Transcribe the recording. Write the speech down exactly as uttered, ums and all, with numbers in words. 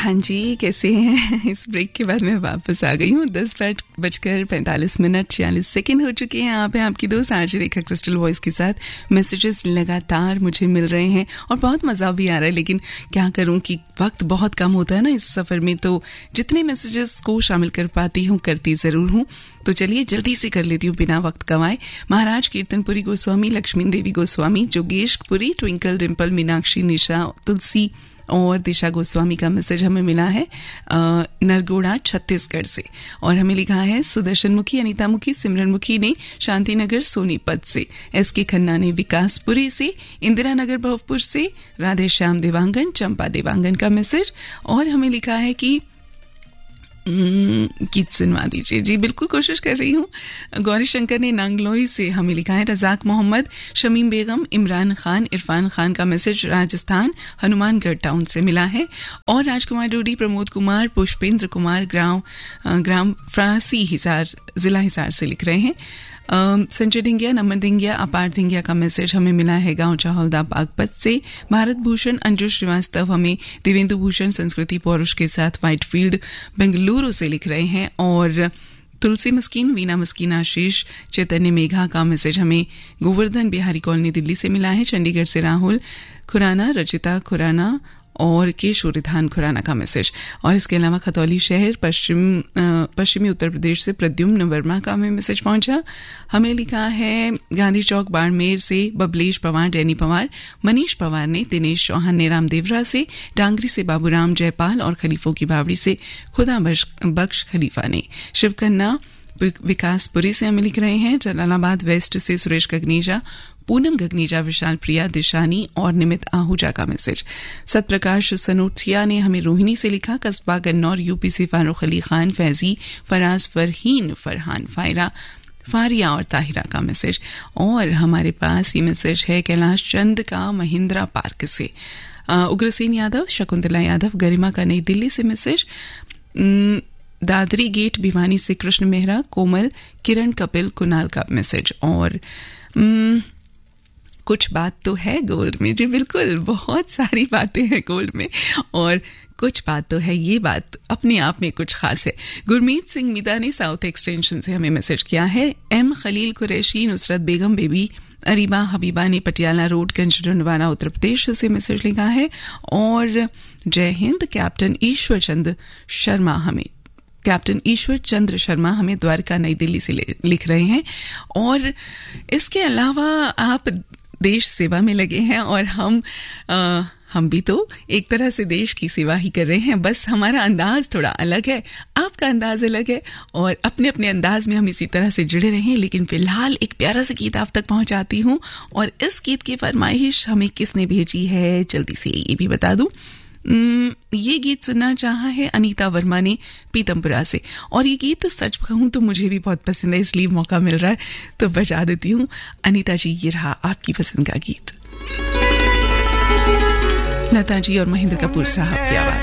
हाँ जी, कैसे हैं? इस ब्रेक के बाद मैं वापस आ गई हूँ। दस बजकर पैंतालीस मिनट छियालीस सेकेंड हो चुके हैं। यहाँ पे आपकी दोस्त आरजे रेखा क्रिस्टल वॉइस के साथ मैसेजेस लगातार मुझे मिल रहे हैं और बहुत मज़ा भी आ रहा है, लेकिन क्या करूँ कि वक्त बहुत कम होता है ना इस सफ़र में, तो जितने मैसेजेस को शामिल कर पाती हूँ करती ज़रूर हूँ। तो चलिए जल्दी से कर लेती हूँ बिना वक्त गंवाए। महाराज कीर्तनपुरी गोस्वामी, लक्ष्मी देवी गोस्वामी, जोगेशपुरी, ट्विंकल, डिम्पल, मीनाक्षी, निशा, तुलसी और दिशा गोस्वामी का मैसेज हमें मिला है नरगोड़ा छत्तीसगढ़ से, और हमें लिखा है सुदर्शन मुखी, अनीता मुखी, सिमरन मुखी ने शांतिनगर सोनीपत से, एस के खन्ना ने विकासपुरी से, इंदिरा नगर भवपुर से, राधे श्याम देवांगन, चंपा देवांगन का मैसेज, और हमें लिखा है कि गीत सुनवा दीजिए। जी बिल्कुल, कोशिश कर रही हूँ। गौरी शंकर ने नांगलोई से हमें लिखा है, रजाक मोहम्मद, शमीम बेगम, इमरान खान, इरफान खान का मैसेज राजस्थान हनुमानगढ़ टाउन से मिला है, और राजकुमार डोडी, प्रमोद कुमार, पुष्पेंद्र कुमार ग्राम ग्राम फ्रांसी हिसार, जिला हिसार से लिख रहे हैं। संजय ढिंगिया, नमन ढिंगिया, अपार ढिंगिया का मैसेज हमें मिला है गांव चाहौलदा बागपत से। भारत भूषण अंजू श्रीवास्तव हमें देवेंदु भूषण संस्कृति पौरुष के साथ व्हाइटफील्ड बेंगलुरु से लिख रहे हैं, और तुलसी मस्कीन, वीना मस्कीन, आशीष, चैतन्य मेघा का मैसेज हमें गोवर्धन बिहारी कॉलोनी दिल्ली से मिला है। चंडीगढ़ से राहुल खुराना, रचिता खुराना और केशोरिधान खुराना का मैसेज, और इसके अलावा खतौली शहर पश्चिम पश्चिमी उत्तर प्रदेश से प्रद्युम्न वर्मा का हमें मैसेज पहुंचा। हमें लिखा है गांधी चौक बाड़मेर से बबलेश पवार, डैनी पवार, मनीष पवार ने, दिनेश चौहान ने रामदेवरा से, डांगरी से बाबूराम जयपाल और खलीफों की बावड़ी से खुदा बख्श खलीफा ने, शिवकन्ना विकासपुरी से हमें लिख रहे हैं। जलालाबाद वेस्ट से सुरेश गगनीजा, पूनम गगनीजा, विशाल प्रिया, दिशानी और निमित आहूजा का मैसेज। सतप्रकाश सनोथिया ने हमें रोहिणी से लिखा, कस्बा गन्नौर यूपी से फारूक अली खान, फैजी, फराज, फरहीन, फरहान, फायरा, फारिया और ताहिरा का मैसेज, और हमारे पास ये मैसेज है कैलाश चंद का महिंद्रा पार्क से। उग्रसेन यादव, शकुंतला यादव, गरिमा का नई दिल्ली से मैसेज। दादरी गेट भिवानी से कृष्ण मेहरा, कोमल, किरण, कपिल, कुणाल का मैसेज, और कुछ बात तो है गोल्ड में। जी बिल्कुल, बहुत सारी बातें हैं गोल्ड में, और कुछ बात तो है, ये बात अपने आप में कुछ खास है। गुरमीत सिंह मीदा ने साउथ एक्सटेंशन से हमें मैसेज किया है। एम खलील कुरैशी, नुसरत बेगम, बेबी अरीबा हबीबा ने पटियाला रोड, गंजडनवारा, उत्तर प्रदेश से मैसेज लिखा है, और जय हिंद, कैप्टन ईश्वर चंद्र शर्मा हमें कैप्टन ईश्वर चंद्र शर्मा हमें द्वारका नई दिल्ली से लिख रहे हैं। और इसके अलावा आप देश सेवा में लगे हैं, और हम आ, हम भी तो एक तरह से देश की सेवा ही कर रहे हैं, बस हमारा अंदाज थोड़ा अलग है, आपका अंदाज अलग है, और अपने अपने अंदाज में हम इसी तरह से जुड़े रहें। लेकिन फिलहाल एक प्यारा सा गीत आप तक पहुंचाती हूँ, और इस गीत की फरमाइश हमें किसने भेजी है जल्दी से ये भी बता दूं। ये गीत सुनना चाहा है अनीता वर्मा ने पीतमपुरा से, और ये गीत सच कहूं तो मुझे भी बहुत पसंद है, इसलिए मौका मिल रहा है तो बजा देती हूँ। अनीता जी, ये रहा आपकी पसंद का गीत, लता जी और महेंद्र कपूर साहब की आवाज।